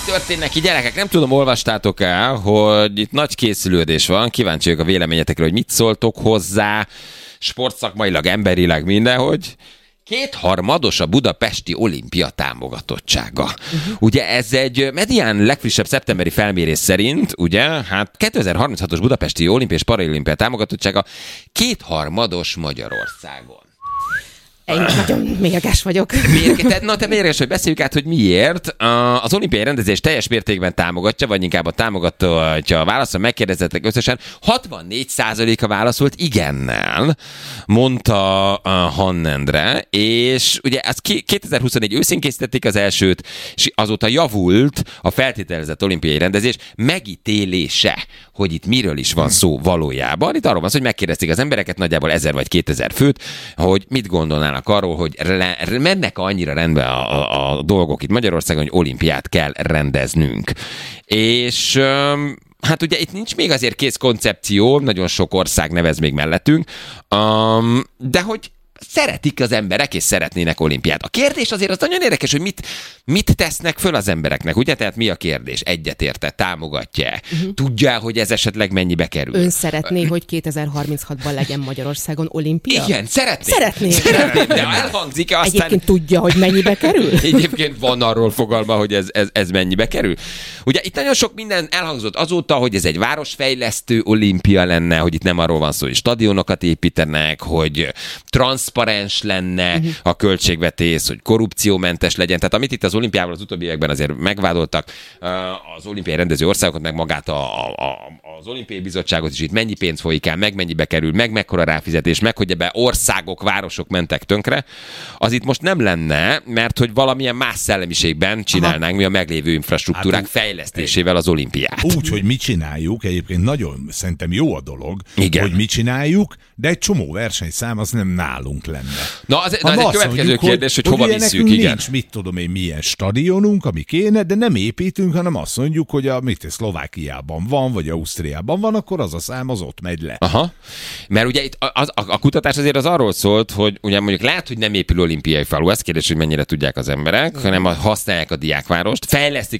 történnek így, gyerekek? Nem tudom, olvastátok el, hogy itt nagy készülődés van. Kíváncsi vagyok a véleményetekre, hogy mit szóltok hozzá, sportszakmailag, emberileg, mindenhogy. 2/3 a budapesti olimpia támogatottsága. Ugye ez egy Medián legfrissebb szeptemberi felmérés szerint, ugye, hát 2036-os budapesti olimpia és paraolimpia támogatottsága 2/3 Magyarországon. Én nagyon mérges vagyok. Te mérges, hogy beszéljük át, hogy miért. Az olimpiai rendezés teljes mértékben támogatja, vagy inkább a támogatja a válaszra, megkérdezettek összesen 64%-a válaszolt igennel, mondta Hann Endre, és ugye ezt 2024 őszén készítették az elsőt, és azóta javult a feltételezett olimpiai rendezés megítélése, hogy itt miről is van szó valójában. Itt arról van szó, hogy megkérdezték az embereket, nagyjából 1000 vagy 2000 főt, hogy mit gondolnának arról, hogy mennek annyira rendben a dolgok itt Magyarországon, hogy olimpiát kell rendeznünk. És hát ugye itt nincs még azért kész koncepció, nagyon sok ország nevez még mellettünk, de hogy szeretik az emberek, és szeretnének olimpiát. A kérdés azért az nagyon érdekes, hogy mit tesznek föl az embereknek, ugye? Tehát mi a kérdés? Egyetérte, támogatja, tudja, hogy ez esetleg mennyibe kerül? Ön szeretné, hogy 2036-ban legyen Magyarországon olimpia? Igen, szeretném, de elhangzik aztán... Egyébként tudja, hogy mennyibe kerül? Egyébként van arról fogalma, hogy ez mennyibe kerül. Ugye itt nagyon sok minden elhangzott azóta, hogy ez egy városfejlesztő olimpia lenne, hogy itt nem arról van szó, hogy stadionokat építenek, hogy transzparens lenne a költségvetés, hogy korrupciómentes legyen. Tehát amit itt az olimpiával az utóbbi években azért megvádoltak, az olimpiai rendező országokat, meg magát az olimpiai bizottságot is, itt mennyi pénz folyik el, meg mennyibe kerül, meg mekkora ráfizetés, meg hogy ebbe országok, városok mentek tönkre, az itt most nem lenne, mert hogy valamilyen más szellemiségben csinálnánk mi a meglévő infrastruktúrák fejlesztésével az olimpiát. Úgy, hogy mi csináljuk, egyébként nagyon szerintem jó a dolog, igen, hogy mi csináljuk, de egy csomó versenyszám az nem nálunk lenne. Na, az egy következő mondjuk, kérdés, hogy hova visszük, igen. Nincs, mit tudom én, milyen stadionunk, ami kéne, de nem építünk, hanem azt mondjuk, hogy Szlovákiában van, vagy Ausztriában van, akkor az a szám az ott megy le. Aha. Mert ugye itt a kutatás azért az arról szólt, hogy ugye mondjuk lehet, hogy nem épül olimpiai falu, ez kérdés, hogy mennyire tudják az emberek, hanem használják a diákvárost, fejlesztik